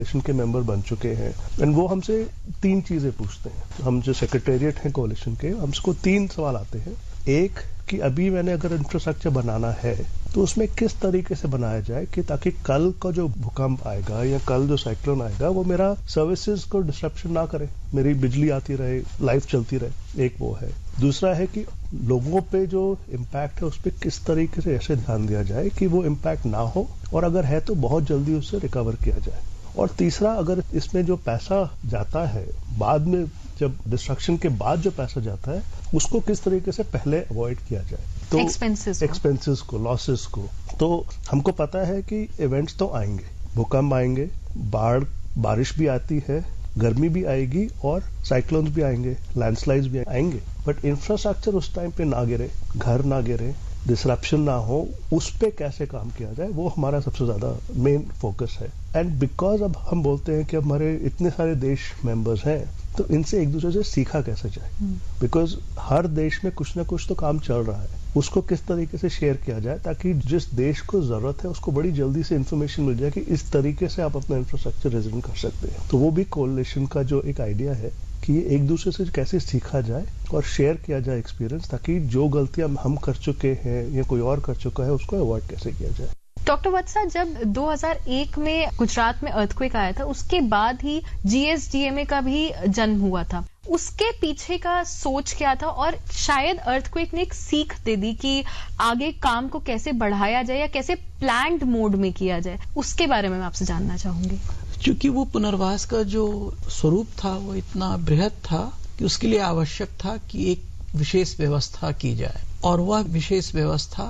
के मेंबर बन चुके हैं एंड वो हमसे 3 चीजें पूछते हैं। हम जो सेक्रेटेरिएट हैं कोalition के, हमको 3 सवाल आते हैं। एक कि अभी मैंने अगर इंफ्रास्ट्रक्चर बनाना है तो उसमें किस तरीके से बनाया जाए कि ताकि कल का जो भूकंप आएगा या कल जो साइक्लोन आएगा वो मेरा सर्विसेज को डिस्ट्रप्शन ना करे, मेरी बिजली आती रहे, लाइफ चलती रहे। एक वो है। दूसरा है कि लोगों पे जो इम्पैक्ट है उस पर किस तरीके से ऐसे ध्यान दिया जाए कि वो इम्पैक्ट ना हो, और अगर है तो बहुत जल्दी उससे रिकवर किया जाए। और तीसरा, अगर इसमें जो पैसा जाता है बाद में, जब डिस्ट्रक्शन के बाद जो पैसा जाता है उसको किस तरीके से पहले अवॉइड किया जाए, तो एक्सपेंसेस को, लॉसेस को। तो हमको पता है कि इवेंट्स तो आएंगे, भूकंप आएंगे, बारिश भी आती है, गर्मी भी आएगी और साइक्लोन्स भी आएंगे, लैंडस्लाइड्स भी आएंगे, बट इंफ्रास्ट्रक्चर उस टाइम पे ना गिरे, घर ना गिरे, डिसरप्शन ना हो, उस पे कैसे काम किया जाए, वो हमारा सबसे ज्यादा मेन फोकस है। एंड बिकॉज अब हम बोलते हैं कि हमारे इतने सारे देश मेंबर्स हैं तो इनसे एक दूसरे से सीखा कैसे जाए, बिकॉज हर देश में कुछ ना कुछ तो काम चल रहा है, उसको किस तरीके से शेयर किया जाए ताकि जिस देश को जरूरत है उसको बड़ी जल्दी से इन्फॉर्मेशन मिल जाए कि इस तरीके से आप अपना इंफ्रास्ट्रक्चर रिजन कर सकते हैं। तो वो भी कोalition का जो एक आइडिया है कि ये एक दूसरे से कैसे सीखा जाए और शेयर किया जाए एक्सपीरियंस, ताकि जो गलतियां हम कर चुके हैं या कोई और कर चुका है उसको अवॉइड कैसे किया जाए। डॉक्टर वत्सा, जब 2001 में गुजरात में अर्थक्वेक आया था उसके बाद ही GSDMA का भी जन्म हुआ था, उसके पीछे का सोच क्या था? और शायद अर्थक्वेक ने एक सीख दे दी कि आगे काम को कैसे बढ़ाया जाए या कैसे प्लान्ड मोड में किया जाए, उसके बारे में मैं आपसे जानना चाहूंगी। क्योंकि वो पुनर्वास का जो स्वरूप था वो इतना बृहद था कि उसके लिए आवश्यक था कि एक विशेष व्यवस्था की जाए, और वह विशेष व्यवस्था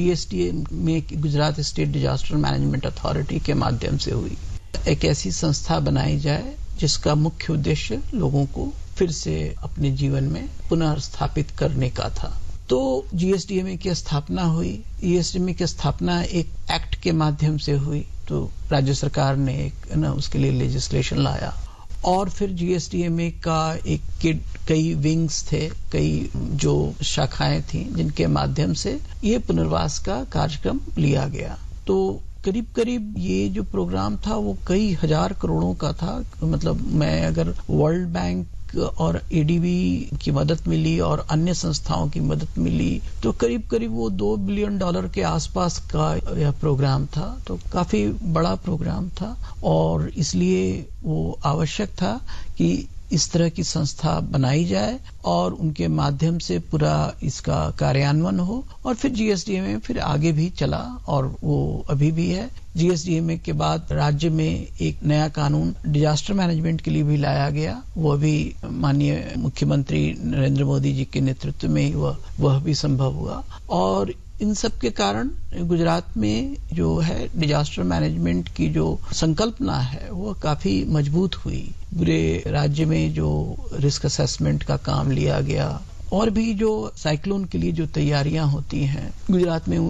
GSDMA Gujarat state disaster management authority के माध्यम से हुई। एक ऐसी संस्था बनाई जाए जिसका मुख्य उद्देश्य लोगों को फिर से अपने जीवन में पुनः स्थापित करने का था। तो GSDMA की स्थापना हुई। GSDMA की स्थापना एक एक्ट के माध्यम से हुई, तो राज्य सरकार ने उसके लिए लेजिस्लेशन लाया, और फिर GSDMA का कई विंग्स थे, कई जो शाखाएं थी जिनके माध्यम से ये पुनर्वास का कार्यक्रम लिया गया। तो करीब करीब ये जो प्रोग्राम था वो कई हजार करोड़ों का था। मतलब मैं अगर वर्ल्ड बैंक और ADB की मदद मिली और अन्य संस्थाओं की मदद मिली तो करीब करीब वो $2 बिलियन के आसपास का यह प्रोग्राम था। तो काफी बड़ा प्रोग्राम था और इसलिए वो आवश्यक था कि इस तरह की संस्था बनाई जाए और उनके माध्यम से पूरा इसका कार्यान्वयन हो। और फिर GSDMA फिर आगे भी चला और वो अभी भी है। GSDMA के बाद राज्य में एक नया कानून डिजास्टर मैनेजमेंट के लिए भी लाया गया, वह भी माननीय मुख्यमंत्री नरेंद्र मोदी जी के नेतृत्व में ही वह भी संभव हुआ। और इन सब के कारण गुजरात में जो है डिजास्टर मैनेजमेंट की जो संकल्पना है वो काफी मजबूत हुई। पूरे राज्य में जो रिस्क असेसमेंट का काम लिया गया और भी जो साइक्लोन के लिए जो तैयारियां होती हैं, गुजरात में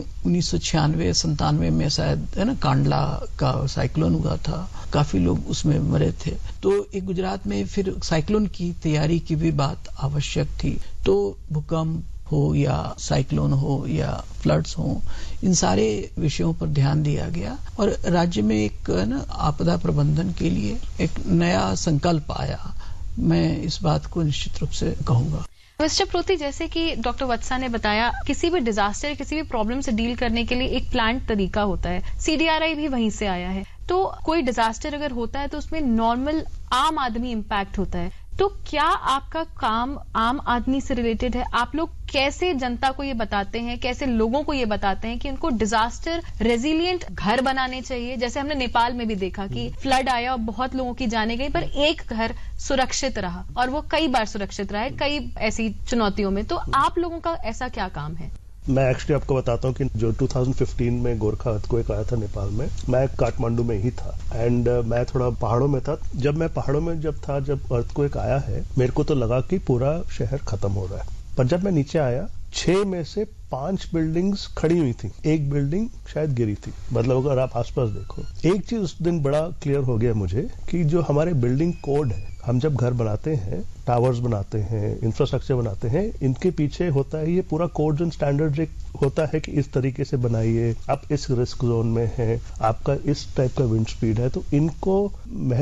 1996-97 में शायद है ना कांडला का साइक्लोन हुआ था, काफी लोग उसमें मरे थे। तो एक गुजरात में फिर साइक्लोन की तैयारी की भी बात आवश्यक थी। तो भूकंप हो या साइक्लोन हो या फ्लड्स हो, इन सारे विषयों पर ध्यान दिया गया और राज्य में एक आपदा प्रबंधन के लिए एक नया संकल्प आया। मैं इस बात को निश्चित रूप से कहूंगा। मिस्टर प्रोती, जैसे कि डॉक्टर वत्सा ने बताया, किसी भी डिजास्टर, किसी भी प्रॉब्लम से डील करने के लिए एक प्लान्ड तरीका होता है। CDRI भी वहीं से आया है। तो कोई डिजास्टर अगर होता है तो उसमें नॉर्मल आम आदमी इम्पैक्ट होता है। तो क्या आपका काम आम आदमी से रिलेटेड है? आप लोग कैसे जनता को ये बताते हैं, कैसे लोगों को ये बताते हैं कि उनको डिजास्टर रेजिलिएंट घर बनाने चाहिए? जैसे हमने नेपाल में भी देखा कि फ्लड आया और बहुत लोगों की जाने गई, पर एक घर सुरक्षित रहा और वो कई बार सुरक्षित रहा है कई ऐसी चुनौतियों में। तो आप लोगों का ऐसा क्या काम है? मैं एक्चुअली आपको बताता हूँ कि जो 2015 में गोरखा अर्थक्वेक आया था नेपाल में, मैं काठमांडू में ही था एंड मैं थोड़ा पहाड़ों में था। जब मैं पहाड़ों में जब अर्थक्वेक आया है, मेरे को तो लगा कि पूरा शहर खत्म हो रहा है, पर जब मैं नीचे आया 6 में से 5 बिल्डिंग्स खड़ी हुई थी, एक बिल्डिंग शायद गिरी थी। मतलब अगर आप आसपास देखो, एक चीज उस दिन बड़ा क्लियर हो गया मुझे कि जो हमारे बिल्डिंग कोड है, हम जब घर बनाते हैं, टावर्स बनाते हैं, इंफ्रास्ट्रक्चर बनाते हैं, इनके पीछे होता है ये पूरा कोड्स एंड स्टैंडर्ड्स एक होता है कि इस तरीके से बनाइए, आप इस रिस्क जोन में हैं, आपका इस टाइप का विंड स्पीड है, तो इनको